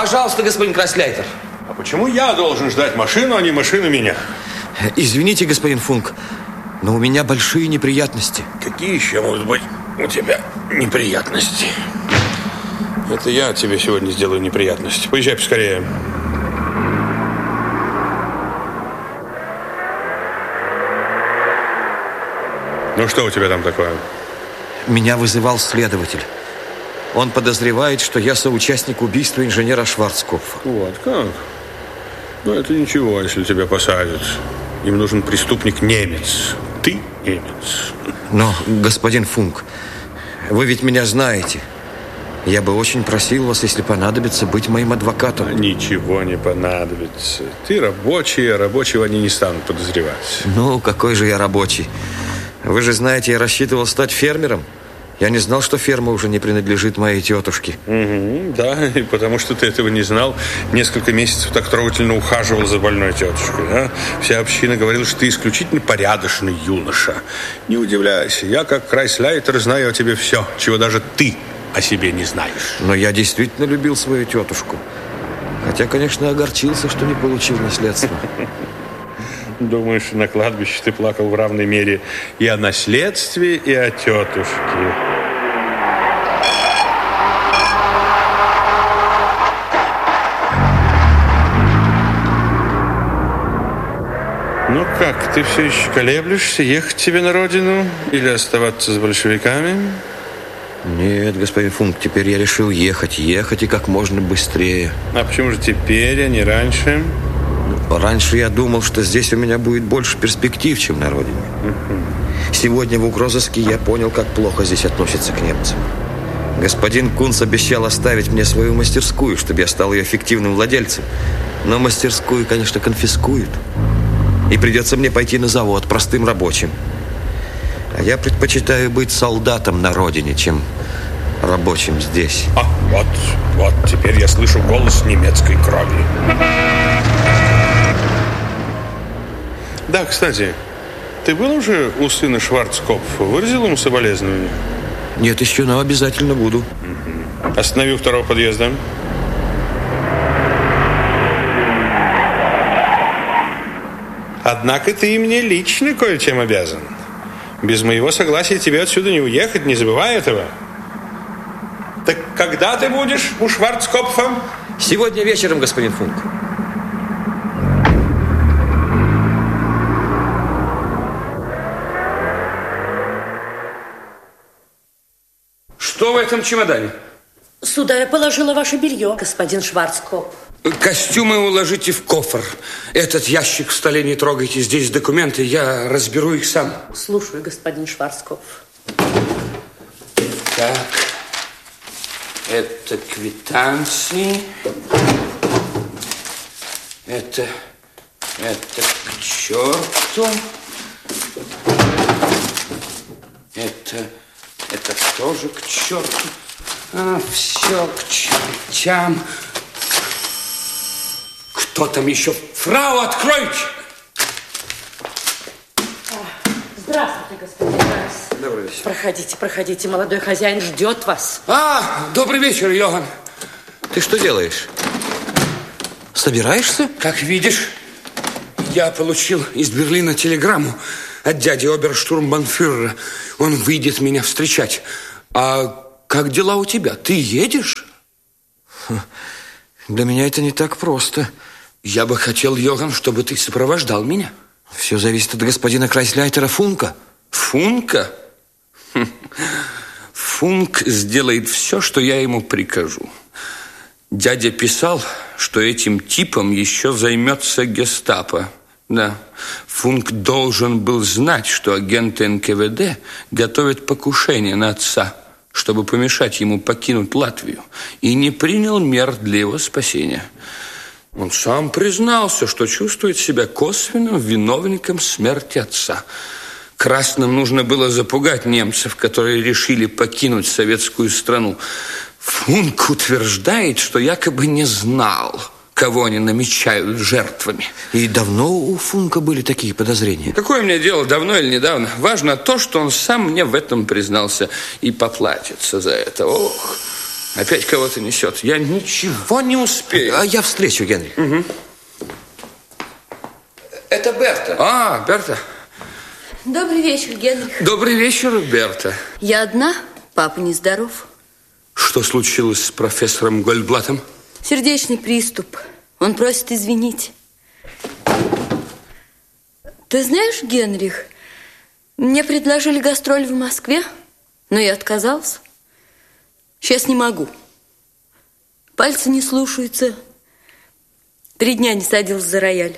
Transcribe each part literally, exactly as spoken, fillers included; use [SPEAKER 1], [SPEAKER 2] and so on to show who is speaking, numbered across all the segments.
[SPEAKER 1] Пожалуйста, господин Крайсляйтер.
[SPEAKER 2] А почему я должен ждать машину, а не машина меня?
[SPEAKER 1] Извините, господин Функ, но у меня большие неприятности.
[SPEAKER 2] Какие еще могут быть у тебя неприятности? Это я тебе сегодня сделаю неприятности. Поезжай поскорее. Ну, что у тебя там такое?
[SPEAKER 1] Меня вызывал следователь. Он подозревает, что я соучастник убийства инженера Шварцкопфа.
[SPEAKER 2] Вот как? Ну, это ничего, если тебя посадят. Им нужен преступник-немец. Ты немец.
[SPEAKER 1] Но, господин Функ, вы ведь меня знаете. Я бы очень просил вас, если понадобится, быть моим адвокатом.
[SPEAKER 2] А ничего не понадобится. Ты рабочий, а рабочего они не станут подозревать.
[SPEAKER 1] Ну, какой же я рабочий? Вы же знаете, я рассчитывал стать фермером. Я не знал, что ферма уже не принадлежит моей тетушке.
[SPEAKER 2] Угу, да, и потому что ты этого не знал, несколько месяцев так трогательно ухаживал за больной тетушкой. А? Вся община говорила, что ты исключительно порядочный юноша. Не удивляйся, я, как Крайсляйтер, знаю о тебе все, чего даже ты о себе не знаешь.
[SPEAKER 1] Но я действительно любил свою тетушку. Хотя, конечно, огорчился, что не получил наследство.
[SPEAKER 2] Думаешь, на кладбище ты плакал в равной мере и о наследстве, и о тетушке? Ну как, ты все еще колеблешься, ехать тебе на родину или оставаться с большевиками?
[SPEAKER 1] Нет, господин Функ, теперь я решил ехать, ехать и как можно быстрее.
[SPEAKER 2] А почему же теперь, а не раньше?
[SPEAKER 1] Раньше я думал, что здесь у меня будет больше перспектив, чем на родине. Uh-huh. Сегодня в угрозыске я понял, как плохо здесь относятся к немцам. Господин Кунц обещал оставить мне свою мастерскую, чтобы я стал ее фиктивным владельцем. Но мастерскую, конечно, конфискуют. И придется мне пойти на завод простым рабочим. А я предпочитаю быть солдатом на родине, чем рабочим здесь.
[SPEAKER 2] А, вот, вот, теперь я слышу голос немецкой крови. Да, кстати, ты был уже у сына Шварцкопфа? Выразил ему соболезнования?
[SPEAKER 1] Нет, еще, но обязательно буду.
[SPEAKER 2] Угу. Останови у второго подъезда. Однако ты и мне лично кое-чем обязан. Без моего согласия тебе отсюда не уехать, не забывай этого. Так когда ты будешь у Шварцкопфа?
[SPEAKER 1] Сегодня вечером, господин Функ.
[SPEAKER 3] Что в этом чемодане?
[SPEAKER 4] Сюда я положила ваше белье, господин Шварцкопф.
[SPEAKER 3] Костюмы уложите в кофр. Этот ящик в столе не трогайте. Здесь документы, я разберу их сам.
[SPEAKER 4] Слушаю, господин Шварцкопф.
[SPEAKER 3] Так, это квитанции. Это, это к черту. Это... Это тоже к черту. А, все к чертям. Кто там еще? Фрау, откройте!
[SPEAKER 4] Здравствуйте, господин Райс.
[SPEAKER 1] Добрый вечер.
[SPEAKER 4] Проходите, проходите. Молодой хозяин ждет вас.
[SPEAKER 3] А, добрый вечер, Йоганн.
[SPEAKER 1] Ты что делаешь? Собираешься?
[SPEAKER 3] Как видишь, я получил из Берлина телеграмму от дяди оберштурмбанфюрера. Он выйдет меня встречать. А как дела у тебя? Ты едешь?
[SPEAKER 1] Для меня это не так просто.
[SPEAKER 3] Я бы хотел, Йоганн, чтобы ты сопровождал меня.
[SPEAKER 1] Все зависит от господина Крайсляйтера Функа.
[SPEAKER 3] Функа? Функ сделает все, что я ему прикажу. Дядя писал, что этим типом еще займется гестапо. Да, Функ должен был знать, что агенты эн ка вэ дэ готовят покушение на отца, чтобы помешать ему покинуть Латвию, и не принял мер для его спасения. Он сам признался, что чувствует себя косвенным виновником смерти отца. Красным нужно было запугать немцев, которые решили покинуть советскую страну. Функ утверждает, что якобы не знал, кого они намечают жертвами.
[SPEAKER 1] И давно у Функа были такие подозрения?
[SPEAKER 3] Какое мне дело, давно или недавно? Важно то, что он сам мне в этом признался и поплатится за это. Ох, Опять кого-то несет. Я ничего не успею.
[SPEAKER 1] А я встречу, Генрих.
[SPEAKER 3] Угу.
[SPEAKER 1] Это Берта.
[SPEAKER 3] А, Берта.
[SPEAKER 5] Добрый вечер, Генрих.
[SPEAKER 3] Добрый вечер, Берта.
[SPEAKER 5] Я одна, папа нездоров.
[SPEAKER 3] Что случилось с профессором Гольдблатом?
[SPEAKER 5] Сердечный приступ. Он просит извинить. Ты знаешь, Генрих, мне предложили гастроль в Москве, но я отказался. Сейчас не могу. Пальцы не слушаются. Три дня не садился за рояль.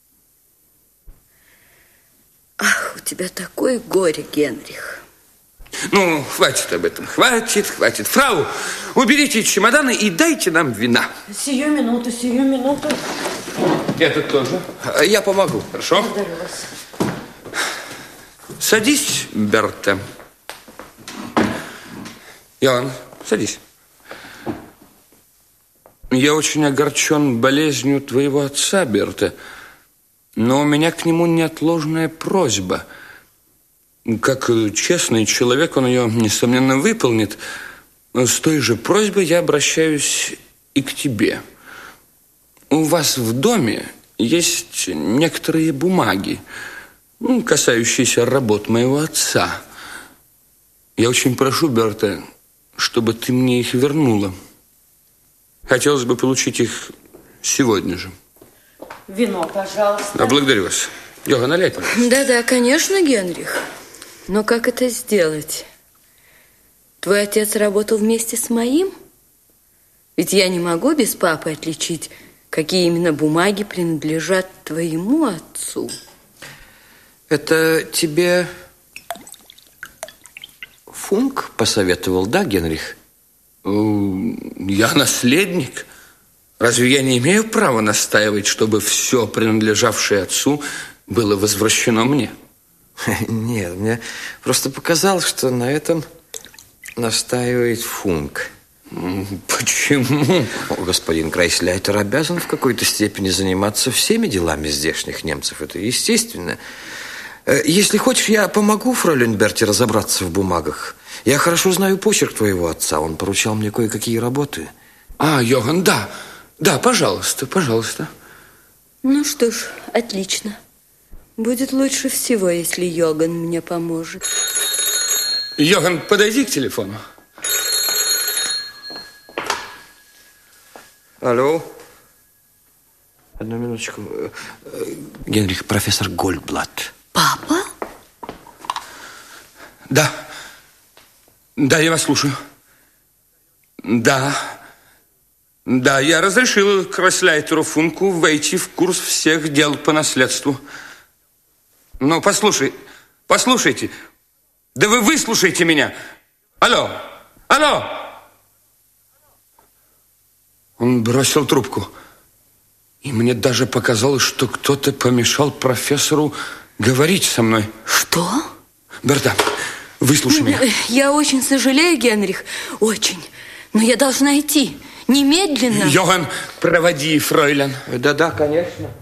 [SPEAKER 5] Ах, у тебя такое горе, Генрих.
[SPEAKER 3] Ну, хватит об этом. Хватит, хватит. Фрау, уберите чемоданы и дайте нам вина.
[SPEAKER 4] Сию минуту, сию минуту.
[SPEAKER 3] Это тоже.
[SPEAKER 1] Я помогу.
[SPEAKER 3] Хорошо.
[SPEAKER 4] Благодарю вас.
[SPEAKER 3] Садись, Берта. Иоанн, садись. Я очень огорчен болезнью твоего отца, Берта, но у меня к нему неотложная просьба. Как честный человек, он ее, несомненно, выполнит. С той же просьбой я обращаюсь и к тебе. У вас в доме есть некоторые бумаги, ну, касающиеся работ моего отца. Я очень прошу, Берта, чтобы ты мне их вернула. Хотелось бы получить их сегодня же.
[SPEAKER 4] Вино, пожалуйста.
[SPEAKER 3] Да, благодарю вас. Йога, налей, пожалуйста.
[SPEAKER 5] Да-да, конечно, Генрих. Но как это сделать? Твой отец работал вместе с моим? Ведь я не могу без папы отличить, какие именно бумаги принадлежат твоему отцу.
[SPEAKER 1] Это тебе Функ посоветовал, да, Генрих?
[SPEAKER 3] Я наследник. Разве я не имею права настаивать, чтобы все, принадлежавшее отцу, было возвращено мне?
[SPEAKER 1] Нет, мне просто показалось, что на этом настаивает Функ.
[SPEAKER 3] Почему?
[SPEAKER 1] Господин Крайсляйтер обязан в какой-то степени заниматься всеми делами здешних немцев. Это естественно. Если хочешь, я помогу фройлен Берте разобраться в бумагах. Я хорошо знаю почерк твоего отца. Он поручал мне кое-какие работы.
[SPEAKER 3] А, Йоган, да. Да, пожалуйста, пожалуйста.
[SPEAKER 5] Ну что ж, отлично. Будет лучше всего, если Йоган мне поможет.
[SPEAKER 3] Йоган, подойди к телефону.
[SPEAKER 1] Алло. Одну минуточку. Генрих, профессор Гольдблат.
[SPEAKER 5] Папа?
[SPEAKER 3] Да. Да, я вас слушаю. Да. Да, я разрешил Крайсляйтеру Функу войти в курс всех дел по наследству. Но послушай, послушайте. Да вы выслушайте меня. Алло, алло. Он бросил трубку. И мне даже показалось, что кто-то помешал профессору говорить со мной.
[SPEAKER 5] Что?
[SPEAKER 3] Берта, выслушай меня.
[SPEAKER 5] Я очень сожалею, Генрих, очень. Но я должна идти. Немедленно.
[SPEAKER 3] Йоган, проводи фройлен.
[SPEAKER 1] Да-да, конечно.